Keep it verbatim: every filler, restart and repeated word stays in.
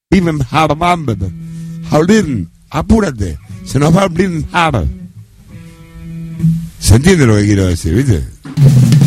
Viven Harvard. Jaulín, apúrate, se nos va a abrir Harvard. ¿Se entiende lo que quiero decir, viste?